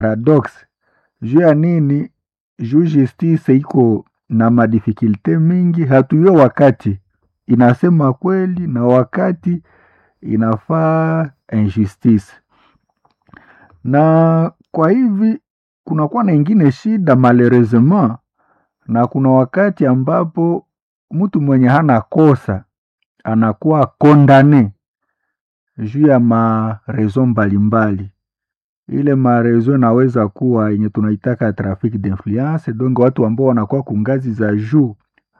paradox. Juu ya nini? Juu justice iko na madifikulte mingi, hatuyo wakati inasema kweli na wakati inafaa injustice. Na kwa hivi kunakuwa na ingine shida malheureusement, na kuna wakati ambapo mtu mwenye hana kosa anakuwa kondane juu ya marezo mbalimbali. Ile marezo naweza kuwa yenye tunaitaka traffic d'influence, donc watu ambao wanakuwa kungazi za juu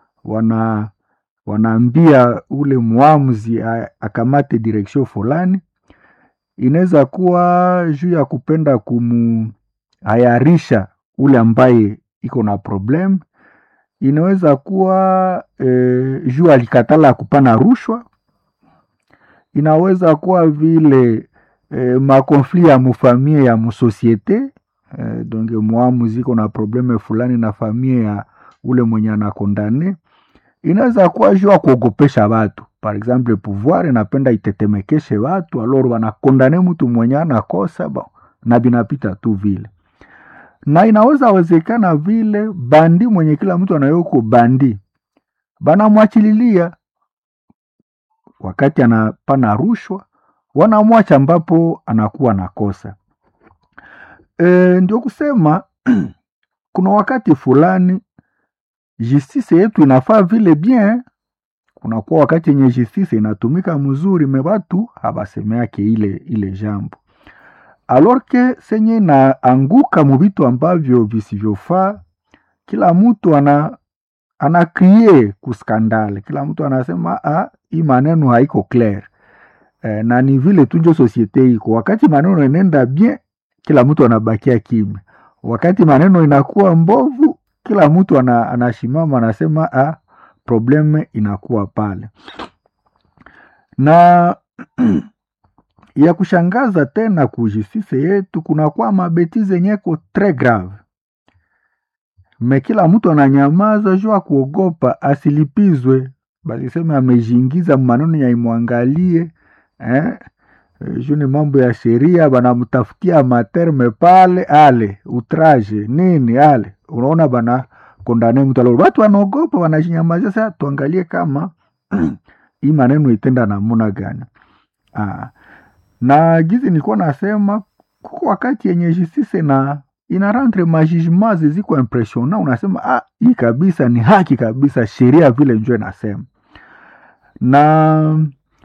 wanaambia ule muamuzi akamate direction fulani. Inaweza kuwa juu ya kupenda kumuhayarisha ule ambaye iko na problem. Inaweza kuwa juu alikatala kupana rushwa. Inaweza kuwa vile makonfli ya mufamie ya musosiete, donc muamuzi iko na probleme fulani na famie ya ule mwenye anakondane. Inaweza kuwa juu ya kuogopesha watu. Par exemple, pouvoir inapenda itetemekeshe watu, alors wanakondane mtu mwenye anakosa na binapita tu vile. Na inaweza wezekana vile bandi mwenye kila mtu anayoko bandi bana mwachililia wakati anapana rushwa, wanamwacha ambapo anakuwa nakosa. Ndio kusema kuna wakati fulani justice yetu inafaa vile bien, kuna kwa wakati yenye justice inatumika mzuri watu habaseme yake ile jambo. Alors que senye naanguka mu vitu ambavyo visivyofaa, kila mtu anakrie kuskandale, kila mtu anasema hii maneno haiko clear. Na ni vile tunjo societe iko, wakati maneno inenda bien kila mtu anabakia kimya, wakati maneno inakuwa mbovu kila mtu anashimama anasema probleme inakuwa pale. Na ya kushangaza tena kujistise yetu kunakuwa mabetize nyeko très grave, kila mtu ananyamaza jua kuogopa asilipizwe, basi sema amejingiza maneno ya imwangalie. Juni mambo ya sheria bana mtafutia materme pale, ale outrage nini ale, unaona bana kondane mtu aloro, watu wanaogopa wanajinyamaza. Sasa tuangalie kama hii maneno itenda namuna gani. Na gizi nilikuwa nasema kuko wakati yenye justice na ina rendre majugement ziko impressionnant, unasema hii kabisa ni haki kabisa, sheria vile njoo nasema. Na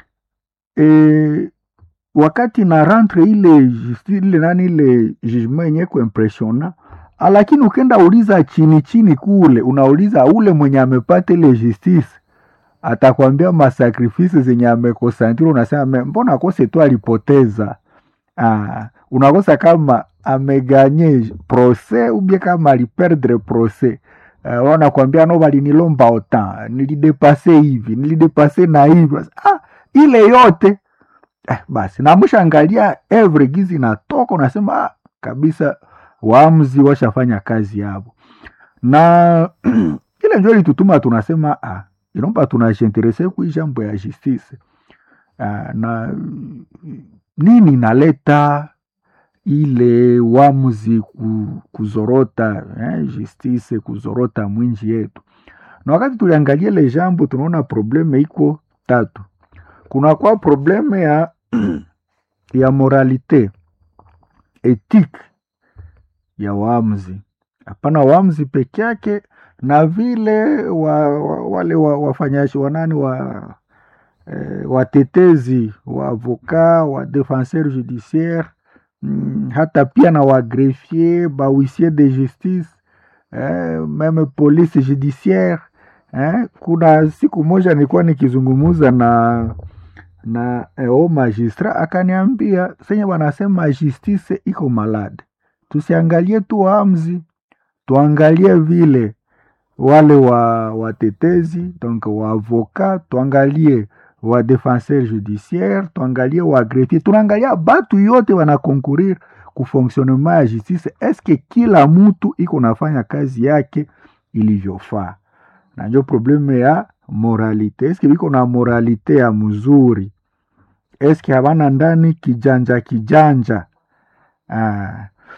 wakati na rentre ile jugement yenye ko impressionnant, lakini ukenda uliza chini kule, unauliza ule mwenye amepata ile justice, atakwambia masacrifice zenye amekosantiro, unasema mbona kose tu alipoteza. Unakosa kama ameganye procès ubie kama aliperdre procès. Wanakwambia no bali nilomba autant, nilidepase hivi, nilidepase na hivi. Ile yote basi na mshangalia every gizi na toko, unasema kabisa waamuzi washafanya kazi yao. Na ile njoo litutuma tunasema inomba tunajinteresse kwa jambo ya justice. Na nini naleta ile waamuzi kuzorota, justice kuzorota mwinji yetu. Na wakati tuliangalia ile jambo tunaona probleme iko tatu. Kuna kwa probleme ya moralite, ethique ya waamuzi. Hapana waamuzi peke yake, na vile wale wafanyaji wanani watetezi, wa avocat, wa défenseur judiciaire, hata pia na wa greffier, ba huissier de justice, meme police judiciaire. Kuna siku moja nilikuwa nikizungumuza na magistrat, akaniambia senye wanasema justice iko malade, tusiangalie tu waamuzi, tuangalie vile wale watetezi, donc wa avocat, tuangalie wa défenseur judiciaire, tuangalie wa greffier, tunaangalia batu yote wana concourir ku fonctionnement ya justice. Eske kila mtu iko nafanya kazi yake ilivyofaa? Na ndio probleme ya moralite. Eske biko na moralite ya mzuri? Eske habana ndani kijanja?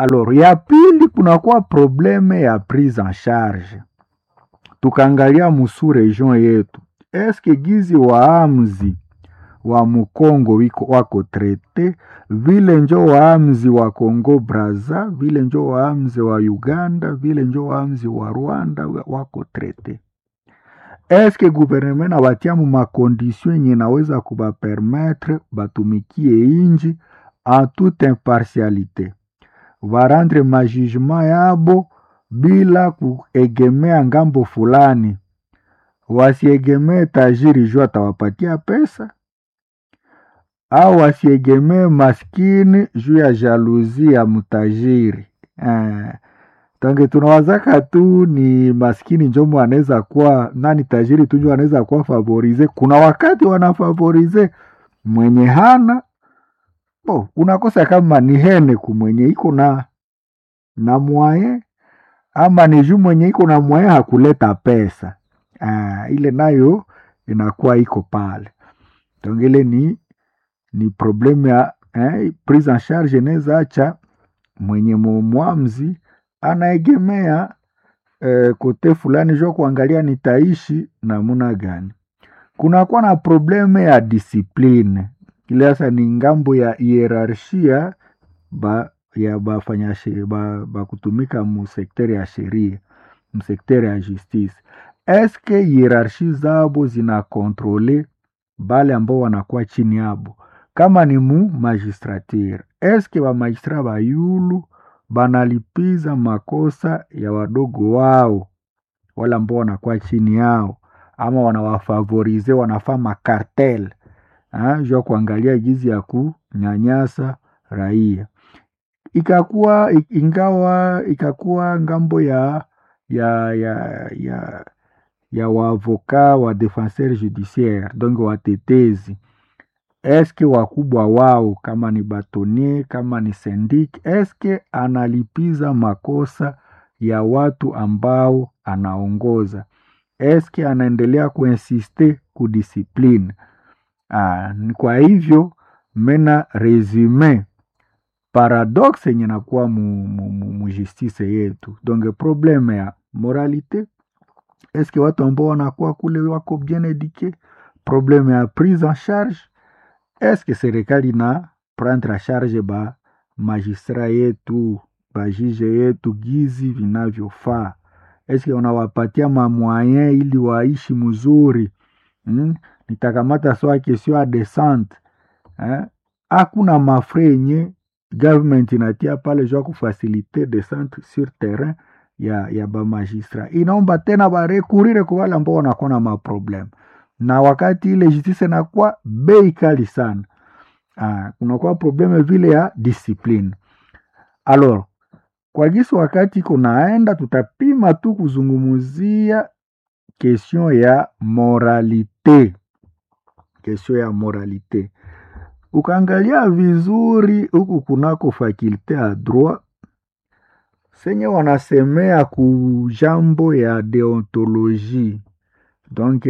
Alors ya pili kunakuwa probleme ya prise en charge. Tukaangalia musu region yetu, eske gizi waamzi wa Mukongo wako trete vile njo waamzi wa Kongo Braza, vile njo waamzi wa Uganda, vile njo waamzi wa Rwanda wako trete? Eske gouvernement na watia mu makondisyon yenye naweza kubapermettre batumikie inji en toute impartialité, varandre majugement yabo bila kuegemea ngambo fulani, wasiegemee tajiri juu atawapatia pesa, au wasiegemee maskini juu ya jalousie ya mutajiri. Tange tunawazaka tu ni maskini njomu anaweza kuwa nani, tajiri tu njo anaweza kuwa favorize. Kuna wakati wanafavorize mwenye hana. Unakosa kama ni hene kumwenye iko na mwaye, ama ni juu mwenye iko na mwaye hakuleta pesa. Ile nayo inakuwa iko pale. Tongele ni problemu ya prise en charge neza acha mwenye mwamzi anaegemea kote fulani jo kuangalia nitaishi namuna gani. Kunakuwa na probleme ya discipline. Ile sasa ni ngambo ya hierarchia ya bafanya kutumika mu sekteri ya sheria, mu sekteri ya justice. Eske hierarchie zabo zina kontrole bale ambao wanakuwa chini yabo? Kama ni mu magistrature, eske ba magistra ba yulu banalipiza makosa ya wadogo wao wala ambao wanakuwa chini yao, ama wanawafavorize, wanafama cartel jua kuangalia gizi ya kunyanyasa raia? Ikakuwa ngambo ya waavoka wa defenseur judiciaire, donc watetezi. Eske wakubwa wao kama ni batonier, kama ni syndic, eske analipiza makosa ya watu ambao anaongoza? Eske anaendelea kuinsiste kudiscipline? Kwa hivyo mena resume paradoxe yenye nakuwa mu justice yetu. Donc probleme ya moralité, eske watu ambao wanakuwa kule wako bien éduqué? Probleme ya prise en charge, eske serikali na prendre en charge ba magistrat yetu, ba juge yetu gizi vinavyofaa? Eske unawapatia mamoyen ili waishi mzuri? Nitakamata soa kesio ya descente. Hakuna mafre yenye government inatia pale jua kufasilite descente sur terrain ya ba magistrat. Inaomba tena barekurire kwa wale ambao wanakuwa na maproblem. Na wakati ile justice inakuwa bei kali sana, kunakuwa probleme vile ya discipline. Alors, kwa gisi wakati kunaenda, tutapima tu kuzungumuzia question ya moralité. Question ya moralité. Ukaangalia vizuri huku kunako fakulte ya droit, senye wanasemea kujambo ya deontologie. Donc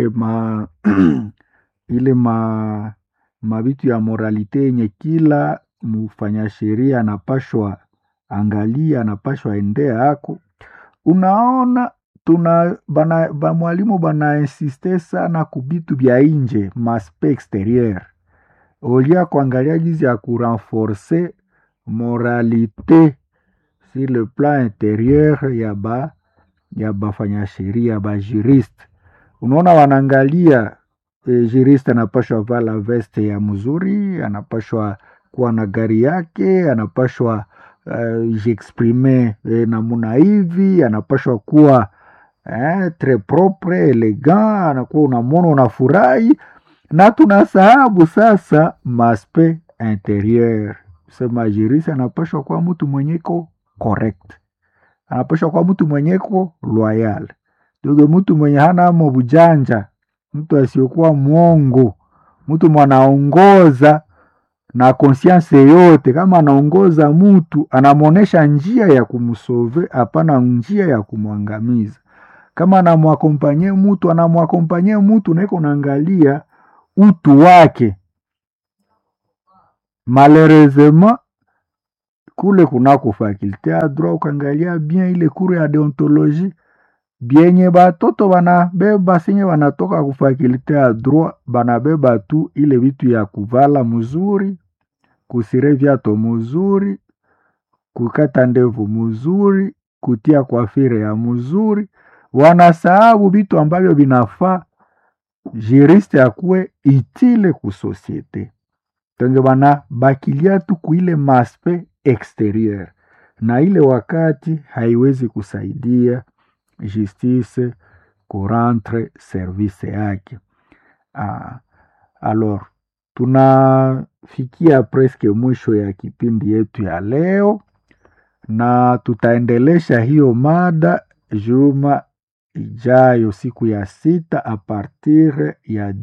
ile mabitu ya moralité yenye kila mufanya sheria anapashwa angalia, anapashwa endea hako. Unaona mwalimu bana insiste sana kubitu bya inje, maspe exterieur, olia kuangalia gizi ya kurenforcer moralité sur le plan intérieur ya bafanya sheria, ba juriste. Unaona wanaangalia juriste anapashwa vala veste ya mzuri, anapashwa kuwa na gari yake, anapashwa j'exprime namuna hivi, anapashwa kuwa très propre, elegant, anakuwa unamwona unafurahi. Na tunasahabu sasa maspe interieur. Sema juriste anapashwa kuwa mtu mwenyeko correct, anapashwa kuwa mtu mwenyeko loyal, dogo mtu mwenye hana amo bujanja, mtu asiokuwa mwongo, mtu mwanaongoza na conscience yote. Kama anaongoza mtu, anamonesha njia ya kumusove, hapana njia ya kumwangamiza. Kama anamwakompanye mtu, anamwakompanye mtu na iko naangalia utu wake. Malheureusement kule kunako fakulte ya droit, ukaangalia bien ile kuru ya deontologie bienye batoto banabeba senye wanatoka kufakulte ya droit, banabeba tu ile vitu ya kuvala mzuri, kusire viato mzuri, kukata ndevu mzuri, kutia kwafire ya mzuri, wanasahabu vitu ambavyo vinafaa juriste akuwe itile ku societe. Tenge bana bakilia tu kuile maspe exterieur, na ile wakati haiwezi kusaidia justice kurentre service yake. Alors tunafikia preske mwisho ya kipindi yetu ya leo, na tutaendelesha hiyo mada juma ijayo siku ya 6 a partir ya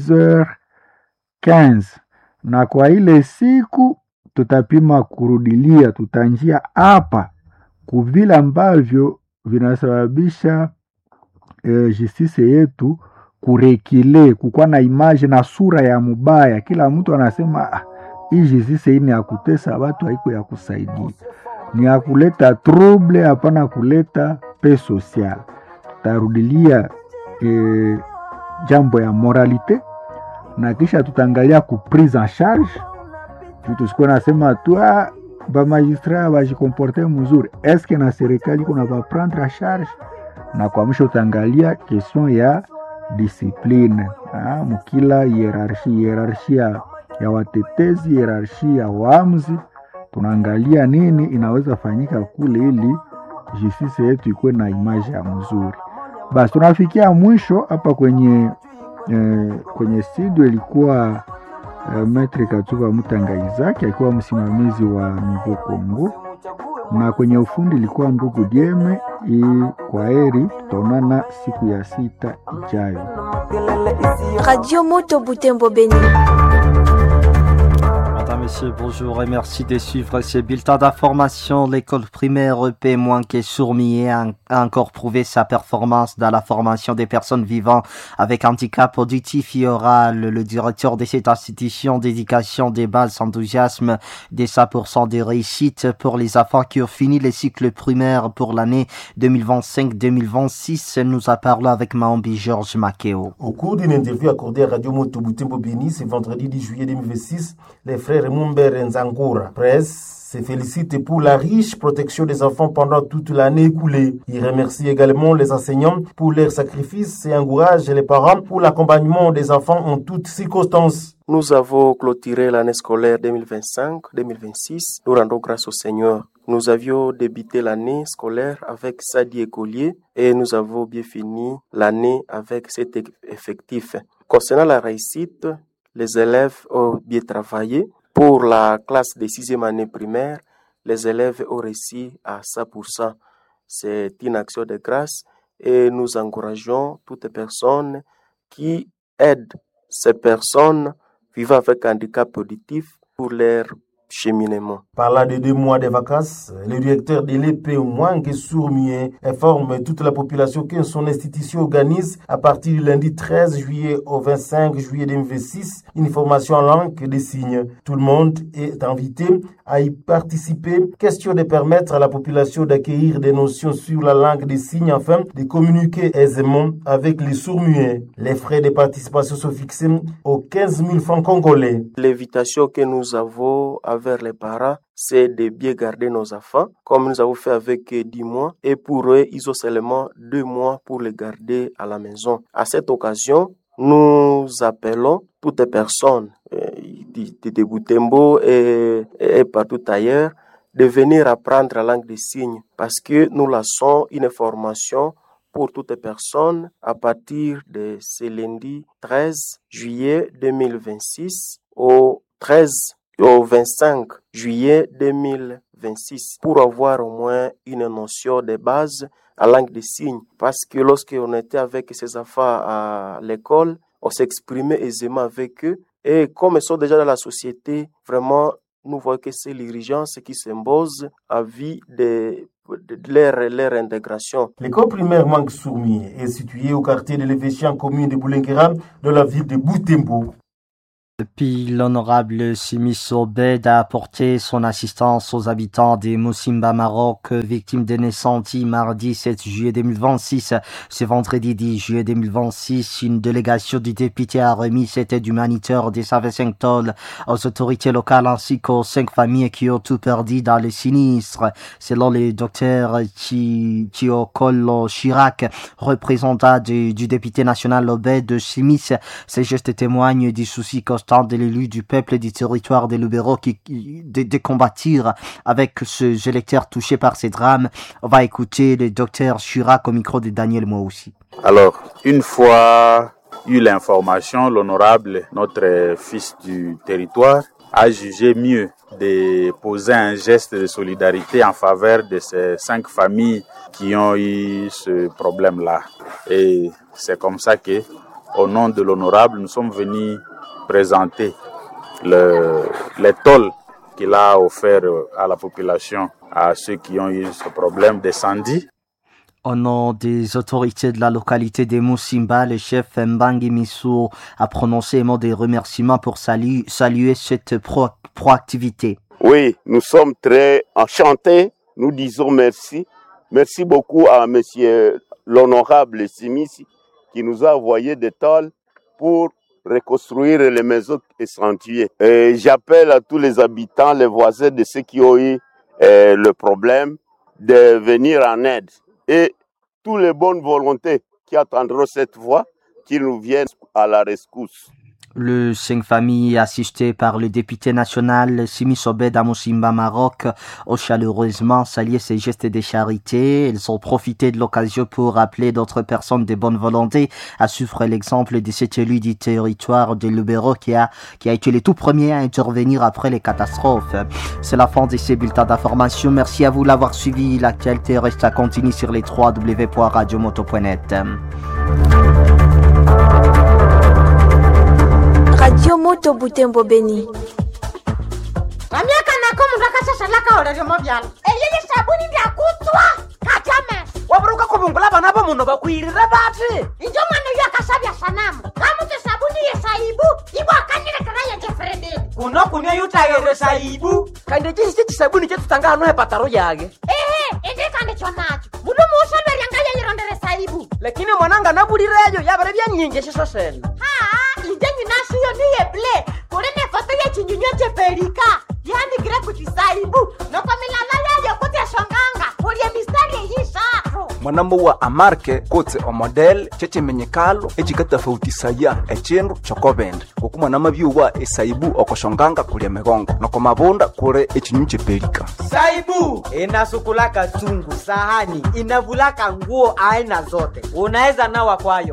10h15, na kwa ile siku tutapima kurudilia, tutanjia hapa kuvile ambavyo vinasababisha justice yetu kurekile, kukua na image na sura ya mubaya. Kila mtu anasema hii justice hii ni ya kutesa watu, haiko ya kusaidia, ni ya kuleta trouble, hapana kuleta paix sociale. Tutarudilia jambo ya moralite, na kisha tutaangalia ku prise en charge. Tusikuwa nasema tu ba magistrat bajikomporte mzuri, eske na serikali kuna ba prendre en charge, na kwa mwisho tutaangalia question ya discipline mukila hierarchia ya watetezi, hierarchia ya waamuzi. Tunaangalia nini inaweza fanyika kule ili justice yetu ikuwe na image ya mzuri. Basi tunafikia mwisho hapa kwenye studio. Ilikuwa Maitre Katuba Mutanga Isaac akiwa msimamizi wa Nouveau Congo, na kwenye ufundi ilikuwa ndugu Dieme. Kwa heri, tutaonana siku ya 6 ijayo. Radio Moto Butembo Beni. Messieurs, bonjour et merci de suivre ce bulletin d'information. L'école primaire EP Mouanké-Sourmié a encore prouvé sa performance dans la formation des personnes vivant avec handicap auditif et oral. Le directeur de cette institution d'éducation des bases enthousiasme de 100% de réussite pour les enfants qui ont fini le cycle primaire pour l'année 2025-2026. Nous a parlé avec Maombi Georges Makeo. Au cours d'une interview accordée à Radio Moto Butembo Beni ce vendredi 10 juillet 2026, les frères Mumber Nzangura Presse se félicite pour la riche protection des enfants pendant toute l'année écoulée. Il remercie également les enseignants pour leur sacrifice et encourage les parents pour l'accompagnement des enfants en toutes circonstances. Nous avons clôturé l'année scolaire 2025-2026. Nous rendons grâce au Seigneur. Nous avions débuté l'année scolaire avec 110 écoliers et nous avons bien fini l'année avec 7 effectifs. Concernant la réussite, les élèves ont bien travaillé. Pour la classe de 6e année primaire, les élèves ont réussi à 100%. C'est une action de grâce et nous encourageons toutes les personnes qui aident ces personnes vivant avec handicap auditif pour leur cheminement. Par-là de 2 mois de vacances, le directeur de l'EP Mouanké-Sourmié informe toute la population que son institution organise à partir du lundi 13 juillet au 25 juillet 2026 une formation en langue des signes. Tout le monde est invité à y participer. Question de permettre à la population d'acquérir des notions sur la langue des signes afin de communiquer aisément avec les sourds-muets. Les frais de participation sont fixés aux 15 000 francs congolais. L'invitation que nous avons vers les parents, c'est de bien garder nos enfants, comme nous avons fait avec 10 mois. Et pour eux, ils ont seulement 2 mois pour les garder à la maison. À cette occasion, nous appelons toutes les personnes de Butembo et partout ailleurs de venir apprendre la langue des signes parce que nous lançons une formation pour toutes les personnes à partir de ce lundi 13 juillet 2026 au 25 juillet 2026 pour avoir au moins une notion de base à langue des signes. Parce que lorsqu'on était avec ces enfants à l'école, on s'exprimait aisément avec eux. Et comme ils sont déjà dans la société, vraiment, nous voyons que c'est l'urgence qui s'impose à vie de leur intégration. L'école primaire Mouanké-Sourmié est située au quartier de l'Évêché en commune de Boulenguera, dans la ville de Butembo. Puis l'honorable Simi Sobed a apporté son assistance aux habitants des Moussimba Maroc, victimes d'un incendie mardi 7 juillet 2026. Ce vendredi 10 juillet 2026, une délégation du député a remis cette aide humanitaire des Saint-Vincent aux autorités locales ainsi qu'aux 5 familles qui ont tout perdu dans le sinistre. Selon le docteur Thiokolo Chirac, représentant du député national Obed Simis, ces gestes témoignent du souci constant de l'élu du peuple du territoire de Lubero de combattre avec ce électeur touché par ces drames. On va écouter le docteur Chirac au micro de Daniel Moussi. Alors, une fois eu l'information, l'honorable, notre fils du territoire, a jugé mieux de poser un geste de solidarité en faveur de ces 5 familles qui ont eu ce problème-là. Et c'est comme ça que, au nom de l'honorable, nous sommes venus présenter les tôles qu'il a offert à la population, à ceux qui ont eu ce problème d'incendie. Au nom des autorités de la localité de Moussimba, le chef Mbangi Missou a prononcé un mot de remerciement pour saluer cette proactivité. Oui, nous sommes très enchantés. Nous disons merci. Merci beaucoup à monsieur l'honorable Simisi qui nous a envoyé des tôles pour reconstruire les maisons incendiées. Et j'appelle à tous les habitants, les voisins de ceux qui ont eu le problème de venir en aide. Et toutes les bonnes volontés qui attendront cette voie, qui nous viennent à la rescousse. Le 5 familles assistées par le député national Simi Sobed à Moussimba Maroc ont chaleureusement salué ces gestes de charité. Ils ont profité de l'occasion pour appeler d'autres personnes de bonne volonté à suivre l'exemple de cet élu du territoire de Lubero qui a été le tout premier à intervenir après les catastrophes. C'est la fin de ces bulletins d'information. Merci à vous d'avoir suivi. L'actualité reste à continuer sur les www.radiomoto.net. Radio Moto Butembo Beni. Kamiaka nako mundu akashashalaka orere mobyalo. Eyeye sabuni ndakutwa. Katame. Waburuka kubungula bana bo muno bakwirire bati. Injo mwana yo akashabya sanamu. Kamuke sabuni yesaibu. Ibo akanyire karaye Jefredi. Kuno kunya yutagere saibu. Kande jisi sabuni chetu tanga hano hepataro yage. Ende kande chonacho. Mundu mushaberi angaya yirondere saibu. Lakini mwananga nabulireyo yabere byanyinge shiso sena. Injenyu nasiyo niye ble. Kurene foto ya chinyunyo cheperika. Yani kire kuchisaibu. Noko milala ya kote shonganga. Kurie mistari yishato. Mwanambo wa amarke kote o model cheche menyekalo echikata fautisaya echenru chokobende. Oku mwanama byuwa esaibu okoshonganga kurie megongo. Noko mabonda kure echinyunyo cheperika. Saibu inasukulaka chungu, sahani, inavulaka nguo aina zote. Unaweza nawa kwayo.